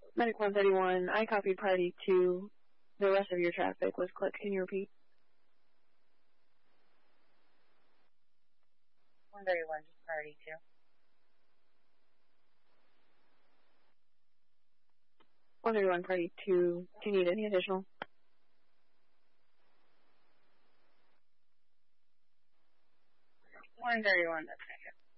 Medic 131, I copied party 2. The rest of your traffic was click. Can you repeat? 131, just party 2. Party 2. Do you need any additional? 131, that's right here.